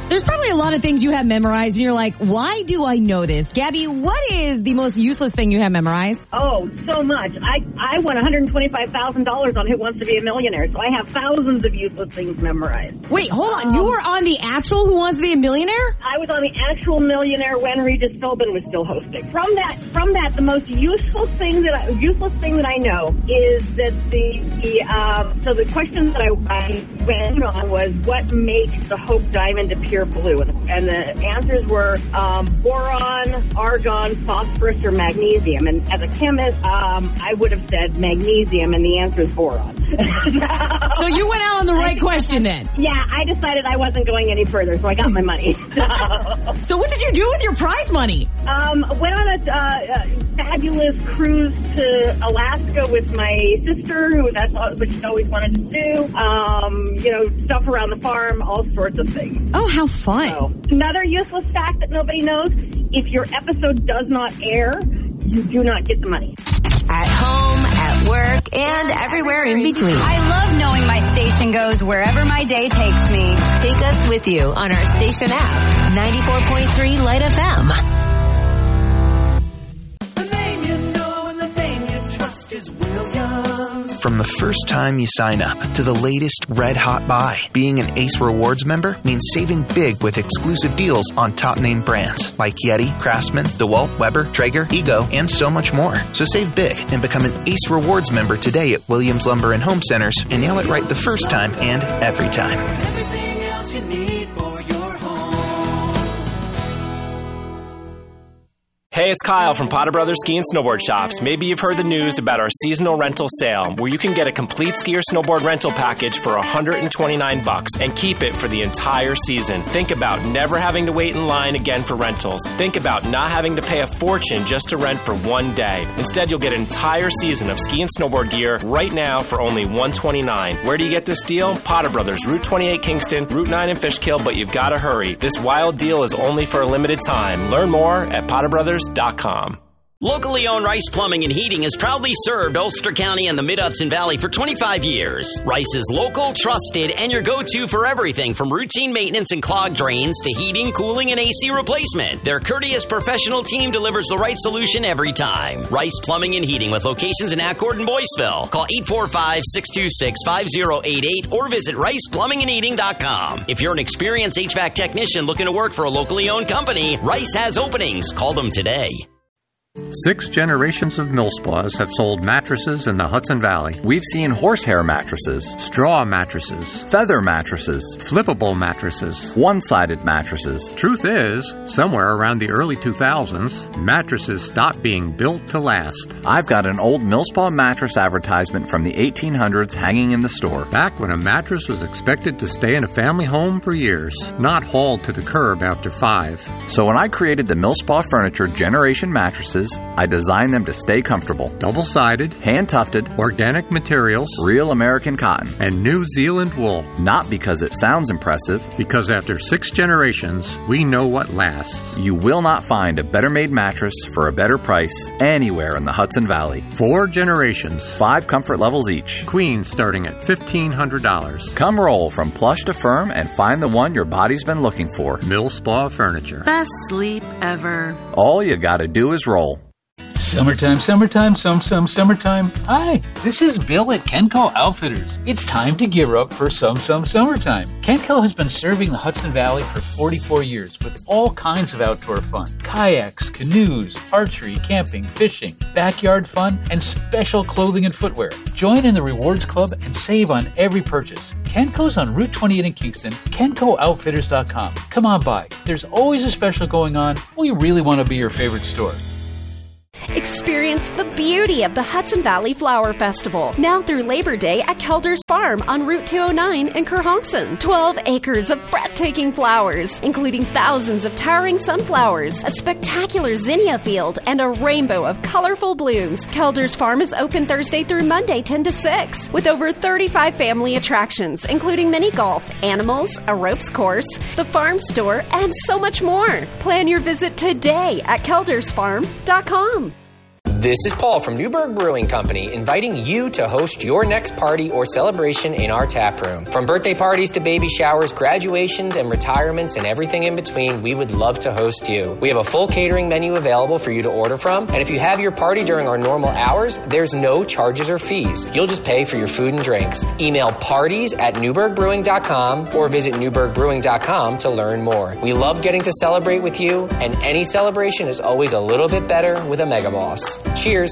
There's probably a lot of things you have memorized, and you're like, why do I know this? Gabby, what is the most useless thing you have memorized? Oh, so much. I won $125,000 on Who Wants to Be a Millionaire, so I have thousands of useless things memorized. Wait, hold on. You were on the actual Who Wants to Be a Millionaire? I was on the actual Millionaire when Regis Philbin was still hosting. From that, the most useful thing that I know is that the question that I went on was, what makes the Hope Diamond appear blue? And the answers were boron, argon, phosphorus, or magnesium. And as a chemist, I would have said magnesium, and the answer is boron. So you went out on the right question then? Yeah, I decided I wasn't going any further, so I got my money. So what did you do with your prize money? Went on a fabulous cruise to Alaska with my sister, that's what she always wanted to do. Stuff around the farm, all sorts of things. Oh, how fun. So, another useless fact that nobody knows, if your episode does not air, you do not get the money. At home, at work, and everywhere in between. I love knowing my station goes wherever my day takes me. Take us with you on our station app, 94.3 Light FM. The name you know and the name you trust is Williams. From the first time you sign up to the latest red-hot buy, being an Ace Rewards member means saving big with exclusive deals on top-name brands like Yeti, Craftsman, DeWalt, Weber, Traeger, Ego, and so much more. So save big and become an Ace Rewards member today at Williams Lumber and Home Centers and nail it right the first time and every time. Everything else you need for your home. Hey, it's Kyle from Potter Brothers Ski and Snowboard Shops. Maybe you've heard the news about our seasonal rental sale, where you can get a complete ski or snowboard rental package for $129 and keep it for the entire season. Think about never having to wait in line again for rentals. Think about not having to pay a fortune just to rent for one day. Instead, you'll get an entire season of ski and snowboard gear right now for only $129. Where do you get this deal? Potter Brothers, Route 28 Kingston, Route 9 in Fishkill, but you've got to hurry. This wild deal is only for a limited time. Learn more at potterbrothers.com. Locally owned Rice Plumbing and Heating has proudly served Ulster County and the Mid-Hudson Valley for 25 years. Rice is local, trusted, and your go-to for everything from routine maintenance and clogged drains to heating, cooling, and AC replacement. Their courteous professional team delivers the right solution every time. Rice Plumbing and Heating with locations in Accord and Boyceville. Call 845-626-5088 or visit riceplumbingandheating.com. If you're an experienced HVAC technician looking to work for a locally owned company, Rice has openings. Call them today. 6 generations of Millspaws have sold mattresses in the Hudson Valley. We've seen horsehair mattresses, straw mattresses, feather mattresses, flippable mattresses, one-sided mattresses. Truth is, somewhere around the early 2000s, mattresses stopped being built to last. I've got an old Millspaw mattress advertisement from the 1800s hanging in the store. Back when a mattress was expected to stay in a family home for years, not hauled to the curb after 5. So when I created the Millspaw Furniture Generation mattresses, I designed them to stay comfortable. Double-sided, hand-tufted, organic materials, real American cotton, and New Zealand wool. Not because it sounds impressive. Because after 6 generations, we know what lasts. You will not find a better-made mattress for a better price anywhere in the Hudson Valley. 4 generations. 5 comfort levels each. Queen starting at $1,500. Come roll from plush to firm and find the one your body's been looking for. Millspaw Furniture. Best sleep ever. All you gotta do is roll. Summertime. Hi, this is Bill at Kenco Outfitters. It's time to gear up for summertime. Kenco has been serving the Hudson Valley for 44 years with all kinds of outdoor fun. Kayaks, canoes, archery, camping, fishing, backyard fun, and special clothing and footwear. Join in the Rewards Club and save on every purchase. Kenco's on Route 28 in Kingston, KencoOutfitters.com. Come on by. There's always a special going on. We really want to be your favorite store. Experience the beauty of the Hudson Valley Flower Festival, now through Labor Day at Kelder's Farm on Route 209 in Kerhonkson. 12 acres of breathtaking flowers, including thousands of towering sunflowers, a spectacular zinnia field, and a rainbow of colorful blooms. Kelder's Farm is open Thursday through Monday 10 to 6, with over 35 family attractions, including mini golf, animals, a ropes course, the farm store, and so much more. Plan your visit today at keldersfarm.com. This is Paul from Newberg Brewing Company, inviting you to host your next party or celebration in our tap room. From birthday parties to baby showers, graduations, and retirements, and everything in between, we would love to host you. We have a full catering menu available for you to order from, and if you have your party during our normal hours, there's no charges or fees. You'll just pay for your food and drinks. Email parties@newbergbrewing.com or visit newbergbrewing.com to learn more. We love getting to celebrate with you, and any celebration is always a little bit better with a Mega Boss. Cheers.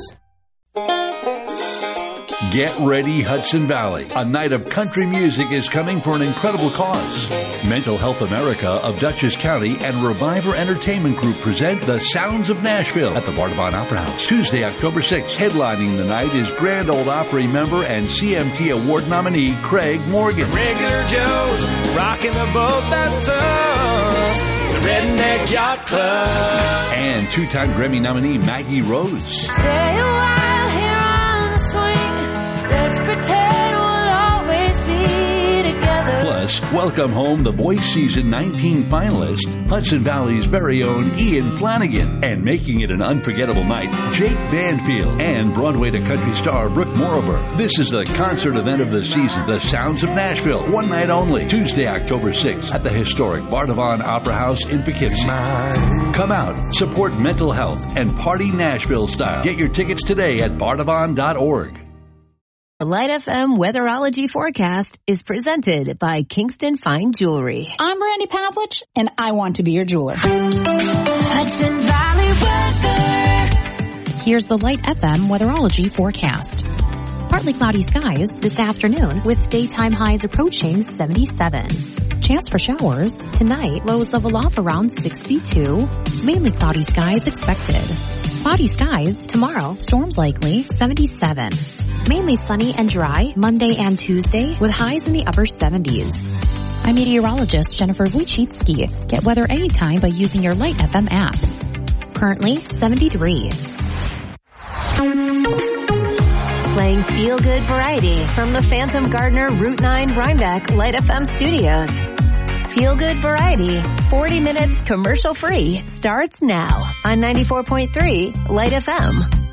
Get ready, Hudson Valley. A night of country music is coming for an incredible cause. Mental Health America of Dutchess County and Reviver Entertainment Group present The Sounds of Nashville at the Bardavon Opera House. Tuesday, October 6th. Headlining the night is Grand Ole Opry member and CMT Award nominee Craig Morgan. Regular Joe's rocking the boat that's us, the Redneck Yacht Club. And two-time Grammy nominee Maggie Rose. Stay a while here on the swing. Let's pretend we'll always be together. Plus, welcome home the Voice Season 19 finalist, Hudson Valley's very own Ian Flanagan. And making it an unforgettable night, Jake Banfield and Broadway to country star Brooke Morober. This is the concert event of the season, The Sounds of Nashville. One night only, Tuesday, October 6th at the historic Bardavon Opera House in Poughkeepsie. Come out, support mental health, and party Nashville style. Get your tickets today at bardavon.org. The Light FM Weatherology Forecast is presented by Kingston Fine Jewelry. I'm Brandy Pavlich, and I want to be your jeweler. Hudson Valley weather. Here's the Light FM Weatherology Forecast. Partly cloudy skies this afternoon with daytime highs approaching 77. Chance for showers tonight, lows level off around 62. Mainly cloudy skies expected. Cloudy skies tomorrow, storms likely 77. Mainly sunny and dry Monday and Tuesday with highs in the upper 70s. I'm meteorologist Jennifer Wojcicki. Get weather anytime by using your Light FM app. Currently 73. Playing feel-good variety from the Phantom Gardener Route 9 Rhinebeck Light FM studios. Feel-good variety, 40 minutes commercial-free, starts now on 94.3 Light FM.